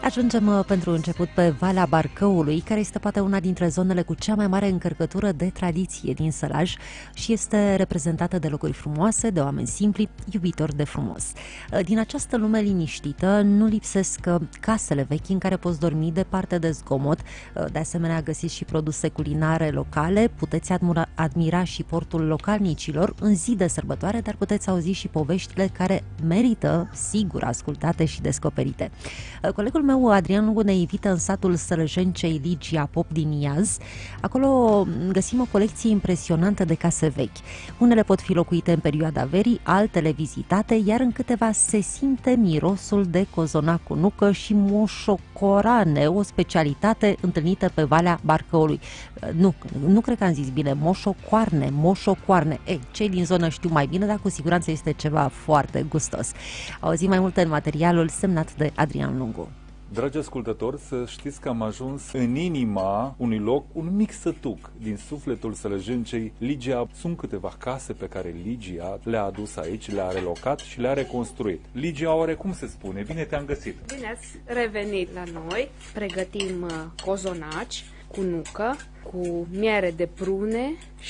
Ajungem pentru început pe Valea Barcăului, care este poate una dintre zonele cu cea mai mare încărcătură de tradiție din Sălaj și este reprezentată de locuri frumoase, de oameni simpli, iubitori de frumos. Din această lume liniștită nu lipsesc casele vechi în care poți dormi departe de zgomot. De asemenea, găsiți și produse culinare locale, puteți admira și portul localnicilor în zi de sărbătoare, dar puteți auzi și poveștile care merită, sigur, ascultate și descoperite. Colegul meu, Adrian Lungu, ne invită în satul sălăjencei Ligia Pop din Iaz. Acolo găsim o colecție impresionantă de case vechi. Unele pot fi locuite în perioada verii, altele vizitate, iar în câteva se simte mirosul de cozonac cu nucă și moșocorane, o specialitate întâlnită pe Valea Barcăului. Nu cred că am zis bine, moșocoarne. Cei din zonă știu mai bine, dar cu siguranță este ceva foarte gustos. Auzim mai multe în materialul semnat de Adrian Lungu. Dragi ascultători, să știți că am ajuns în inima unui loc, un mic sătuc din sufletul sălăjencei Ligia. Sunt câteva case pe care Ligia le-a adus aici, le-a relocat și le-a reconstruit. Ligia, oare cum se spune? Bine te-am găsit! Bine ați revenit la noi! Pregătim cozonaci cu nucă, cu miere de prune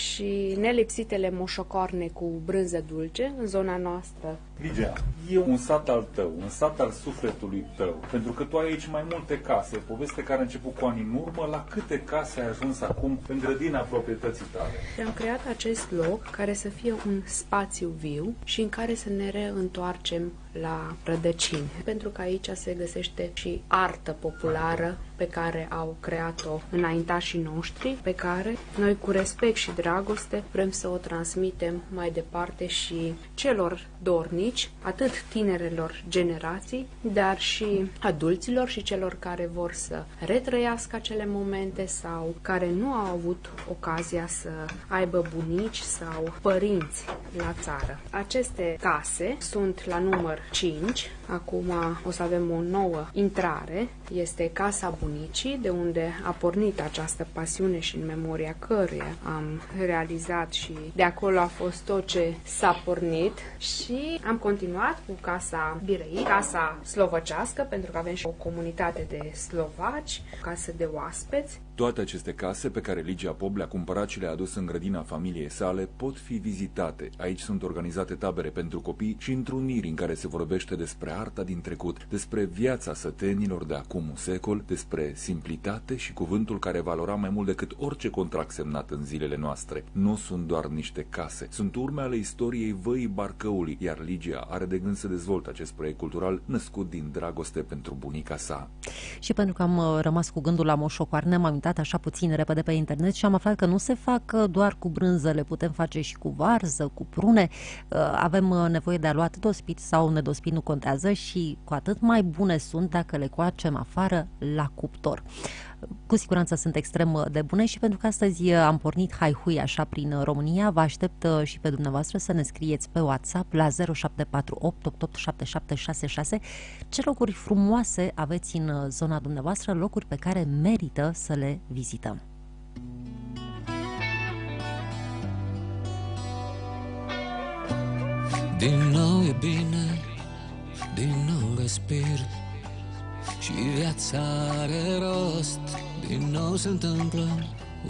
și nelipsitele moșocoarne cu brânză dulce în zona noastră. Ligia, e un sat al tău, un sat al sufletului tău, pentru că tu ai aici mai multe case, poveste care a început cu ani în urmă. La câte case ai ajuns acum în grădina proprietății tale? Am creat acest loc care să fie un spațiu viu și în care să ne reîntoarcem la rădăcini, pentru că aici se găsește și artă populară pe care au creat-o înaintașii noștri, pe care noi cu respect și dragoste vrem să o transmitem mai departe și celor dornici, atât tinerelor generații, dar și adulților și celor care vor să retrăiască acele momente sau care nu au avut ocazia să aibă bunici sau părinți la țară. Aceste case sunt la număr 5, acum o să avem o nouă intrare, este Casa Bunicii, de unde a pornit această pasiune și în memoria căruia am realizat și de acolo a fost tot ce s-a pornit și am continuat cu Casa Birei, casa slovăcească, pentru că avem și o comunitate de slovaci, casă de oaspeți. Toate aceste case pe care Ligia Pop le-a cumpărat și le-a adus în grădina familiei sale pot fi vizitate. Aici sunt organizate tabere pentru copii și întruniri în care se vorbește despre arta din trecut, despre viața sătenilor de acum un secol, despre simplitate și cuvântul care valora mai mult decât orice contract semnat în zilele noastre. Nu sunt doar niște case, sunt urme ale istoriei Văii Barcăului, iar Ligia are de gând să dezvolte acest proiect cultural născut din dragoste pentru bunica sa. Și pentru că am rămas cu gândul la moșocoarne, m-am uitat așa puțin repede pe internet și am aflat că nu se fac doar cu brânză, le putem face și cu varză, cu prune. Avem nevoie de aluat dospit sau nedospit, nu contează, și cu atât mai bune sunt dacă le coacem afară la cuptor. Cu siguranță sunt extrem de bune și pentru că astăzi am pornit hai-hui așa prin România, vă aștept și pe dumneavoastră să ne scrieți pe WhatsApp la 0748 887766 ce locuri frumoase aveți în zona dumneavoastră, locuri pe care merită să le vizităm. Din nou e bine, din nou respir și viața are rost, din nou se întâmplă